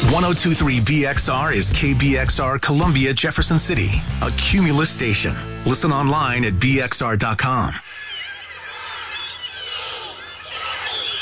1023 BXR is KBXR Columbia, Jefferson City, a Cumulus station. Listen online at bxr.com.